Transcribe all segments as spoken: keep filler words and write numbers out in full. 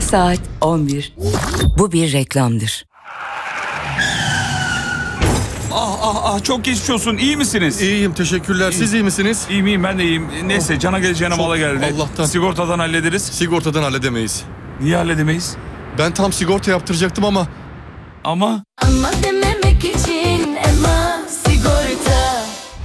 Saat on bir. Bu bir reklamdır. Ah ah ah çok geçmiş olsun. İyi misiniz? İyiyim teşekkürler. Siz iyi misiniz? İyiyim iyiyim ben de iyiyim. Neyse Oh, cana geleceğine çok mala geldi. Allah'tan. Sigortadan hallederiz. Sigortadan halledemeyiz. Niye halledemeyiz? Ben tam sigorta yaptıracaktım ama. Ama? Ama dememek için Ema Sigorta.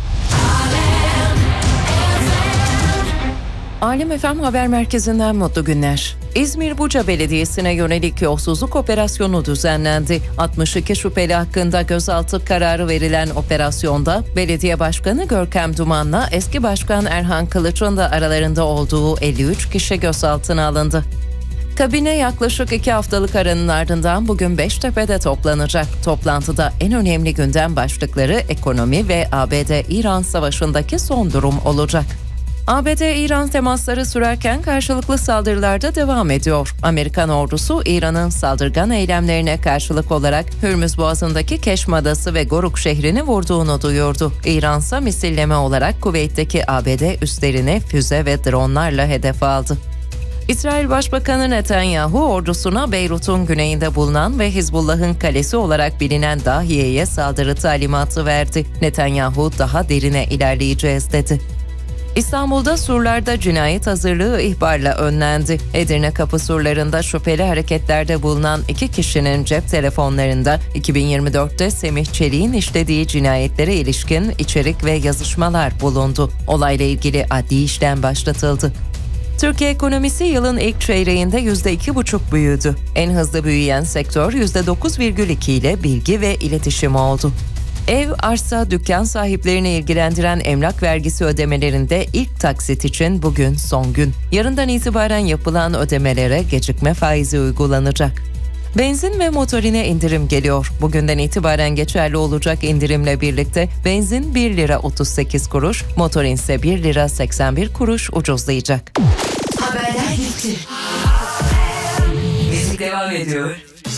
Alem F M Haber Merkezi'nden mutlu günler. İzmir Buca Belediyesi'ne yönelik yolsuzluk operasyonu düzenlendi. altmış iki şüpheli hakkında gözaltı kararı verilen operasyonda belediye başkanı Görkem Duman'la eski başkan Erhan Kılıç'ın da aralarında olduğu elli üç kişi gözaltına alındı. Kabine yaklaşık iki haftalık aranın ardından bugün Beştepe'de toplanacak. Toplantıda en önemli gündem başlıkları ekonomi ve A B D-İran savaşındaki son durum olacak. A B D-İran temasları sürerken karşılıklı saldırılarda devam ediyor. Amerikan ordusu İran'ın saldırgan eylemlerine karşılık olarak Hürmüz Boğazı'ndaki Keşm Adası ve Goruk şehrini vurduğunu duyurdu. İran ise misilleme olarak Kuveyt'teki A B D üslerini füze ve dronlarla hedef aldı. İsrail Başbakanı Netanyahu ordusuna Beyrut'un güneyinde bulunan ve Hizbullah'ın kalesi olarak bilinen Dahiye'ye saldırı talimatı verdi. Netanyahu daha derine ilerleyeceğiz dedi. İstanbul'da surlarda cinayet hazırlığı ihbarla önlendi. Edirne Kapı surlarında şüpheli hareketlerde bulunan iki kişinin cep telefonlarında iki bin yirmi dörtte Semih Çelik'in işlediği cinayetlere ilişkin içerik ve yazışmalar bulundu. Olayla ilgili adli işlem başlatıldı. Türkiye ekonomisi yılın ilk çeyreğinde yüzde iki buçuk büyüdü. En hızlı büyüyen sektör yüzde dokuz virgül iki ile bilgi ve iletişim oldu. Ev, arsa, dükkan sahiplerini ilgilendiren emlak vergisi ödemelerinde ilk taksit için bugün son gün. Yarından itibaren yapılan ödemelere gecikme faizi uygulanacak. Benzin ve motorine indirim geliyor. Bugünden itibaren geçerli olacak indirimle birlikte benzin bir lira otuz sekiz kuruş, motorin ise bir lira seksen bir kuruş ucuzlayacak. Haberler bitti. Müzik devam ediyor.